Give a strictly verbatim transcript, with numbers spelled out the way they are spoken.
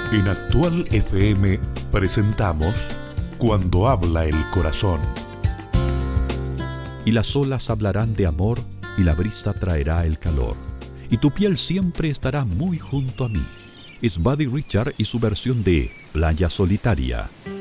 En Actual F M presentamos Cuando habla el corazón. Y las olas hablarán de amor y la brisa traerá el calor. Y tu piel siempre estará muy junto a mí. Es Buddy Richard y su versión de Playa Solitaria.